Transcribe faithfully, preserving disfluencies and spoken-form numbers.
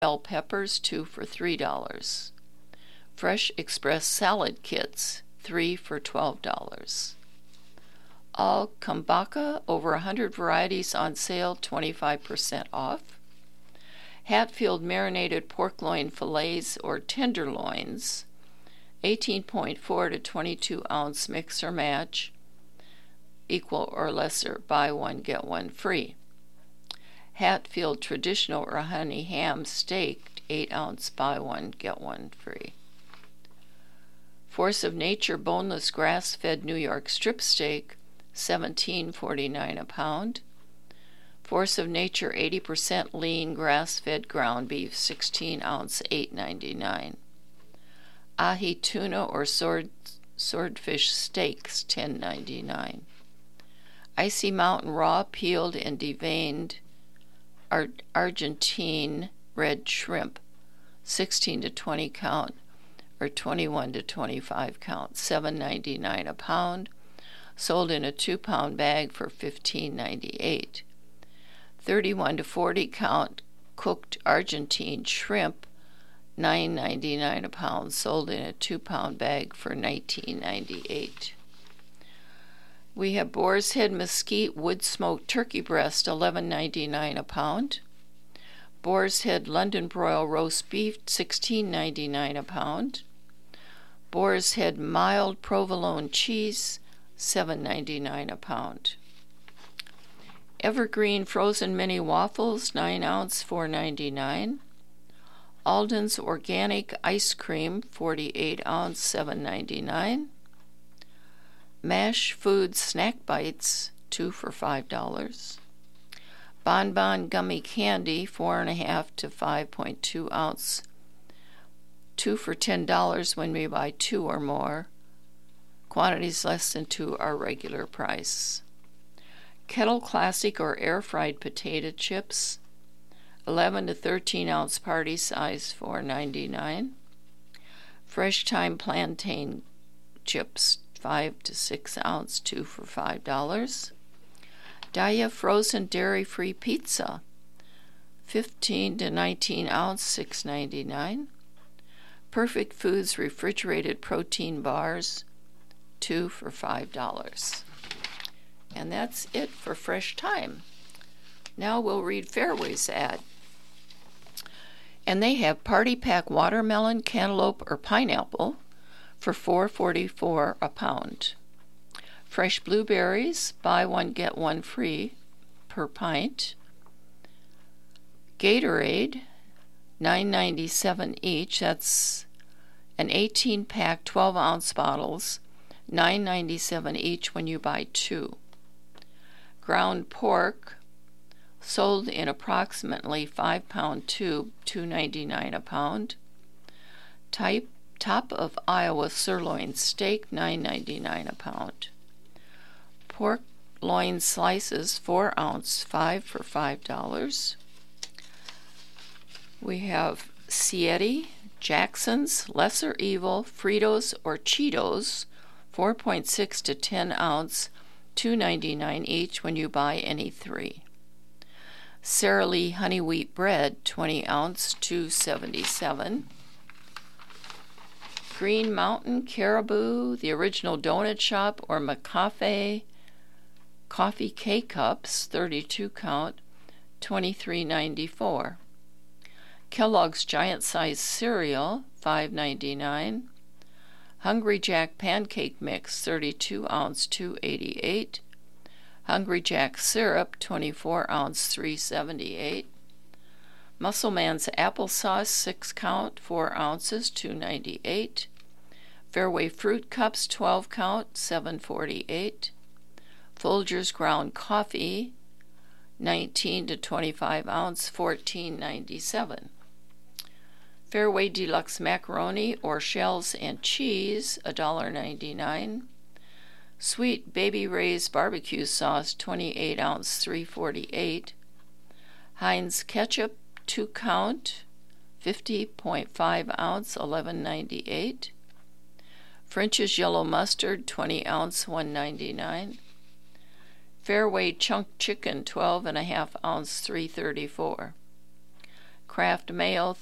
bell peppers, two for three dollars. Fresh Express salad kits, three for twelve dollars. All Kumbaka, over one hundred varieties on sale, twenty-five percent off. Hatfield marinated pork loin fillets or tenderloins, eighteen point four to twenty-two ounce mix or match, equal or lesser, buy one get one free. Hatfield traditional or honey ham steak, eight ounce, buy one get one free. Force of Nature boneless grass-fed New York strip steak, seventeen forty-nine a pound. Force of Nature eighty percent lean grass-fed ground beef, sixteen ounce, eight ninety-nine. Ahi tuna or sword, swordfish steaks, ten ninety-nine. Icy Mountain raw peeled and deveined Ar- Argentine red shrimp, sixteen to twenty count or twenty-one to twenty-five count, seven ninety-nine a pound, sold in a two pound bag for fifteen ninety-eight. thirty-one to forty count cooked Argentine shrimp, nine ninety-nine a pound, sold in a two pound bag for nineteen ninety-eight. We have Boar's Head mesquite wood smoked turkey breast, eleven ninety-nine a pound. Boar's Head London broil roast beef, sixteen ninety-nine a pound. Boar's Head mild provolone cheese, seven ninety-nine a pound. Evergreen frozen mini waffles, nine ounce, four ninety-nine. Alden's organic ice cream, forty-eight ounce, seven ninety-nine. Mash Food snack bites, two for five dollars. Bon Bon gummy candy, four and a half to five point two ounce, two for ten dollars when we buy two or more. Quantities less than two are regular price. Kettle Classic or air fried potato chips, eleven to thirteen ounce party size, four ninety-nine. Fresh Time plantain chips, five to six ounce, two for five dollars. Daiya frozen dairy-free pizza, fifteen to nineteen ounce, six ninety-nine. Perfect Foods refrigerated protein bars, two for five dollars. And that's it for Fresh Time. Now we'll read Fairway's ad. And they have Party Pack watermelon, cantaloupe, or pineapple for four forty-four a pound. Fresh blueberries, buy one get one free per pint. Gatorade, nine ninety-seven each. That's an eighteen pack, twelve ounce bottles, nine ninety-seven each when you buy two. Ground pork, sold in approximately five pound tube, two ninety-nine a pound. Type Top of Iowa sirloin steak, nine ninety-nine a pound. Pork loin slices, four ounce, five for five dollars. We have Sieti, Jackson's, Lesser Evil, Fritos or Cheetos, four point six to ten ounce, two ninety-nine each when you buy any three. Sara Lee honey wheat bread, twenty ounce, two seventy-seven. Green Mountain Caribou, the original donut shop, or McCafe coffee K-cups, thirty-two count, twenty-three ninety-four. Kellogg's giant size cereal, five ninety-nine. Hungry Jack pancake mix, thirty-two ounce, two eighty-eight. Hungry Jack syrup, twenty-four ounce, three seventy-eight. Muscleman's applesauce, six count, four ounces, two ninety-eight. Fairway fruit cups, twelve count, seven forty-eight. Folgers ground coffee, nineteen to twenty-five ounce, fourteen ninety-seven. Fairway deluxe macaroni or shells and cheese, one ninety-nine. Sweet Baby Ray's barbecue sauce, twenty-eight ounce, three forty-eight. Heinz ketchup, two count, fifty point five ounce, eleven ninety-eight. French's yellow mustard, twenty ounce, one ninety-nine. Fairway chunk chicken, twelve and a half ounce, three thirty-four. Kraft Mayo